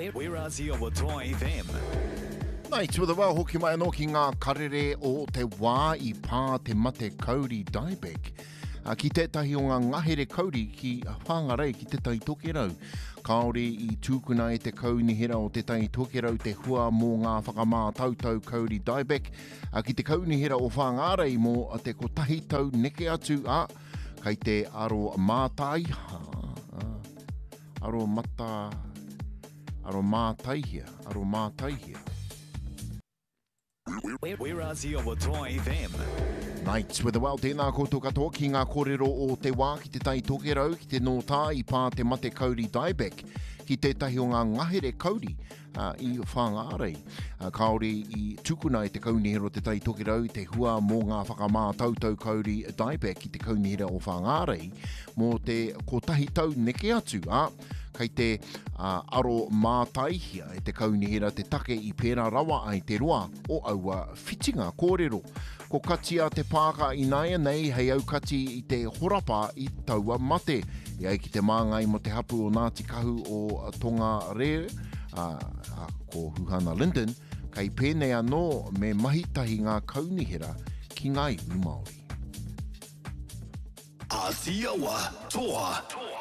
We're Azia o Toa FM. Nei, tua the wau hoki mai anō ki ngā karere o te wā I pā te mate kauri Diebeck. Ki tētahi o ngā ngahere kauri ki whangarei ki tētahi tokerau. Kāore I tūkuna e te kaunihera o tētahi tokerau te hua mō ngā whakamā tautau kauri Diebeck. Ki te kaunihera o whangarei mō te kotahi tau neke atu kei te aro mātai. Aro mātaihia. We're Azia o Toa FM. Nights with the Wild, tēnā koutou katoa ki ngā kōrero o te wā ki te tai tokerau, ki te nōtā I pā te mate kauri Diebeck, ki tētahi o ngā ngahere kauri I whangārei. Kāore I tūkuna e te kaunihera o te tai tokerau, te hua mō ngā whakamā tautau kauri Diebeck ki te kaunihera o whangārei, mō te kotahi tau neke atu, kei te aro mātaihia e te kaunihera te take I pērā rawa ai te roa o aua whitinga kōrero. Ko katia te pāka I naia nei hei au kati I te horapa I taua mate. Iai ki te māngai mo te hapu o Ngāti Kahu o Tonga Reo, ko Huhana Linden, kei pēnei anō me mahitahi ngā kaunihera ki ngā iwi Māori. Azia o Toa.